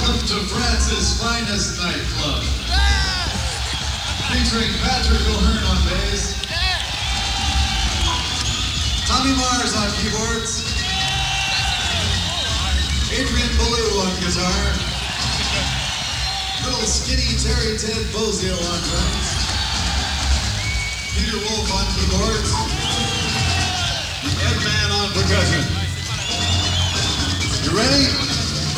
Welcome to France's finest nightclub. Featuring Patrick O'Hearn on bass, Tommy Mars on keyboards, Adrian Ballou on guitar, little skinny Terry Ted Boziel on drums, Peter Wolf on keyboards, Ed Man on percussion. You ready?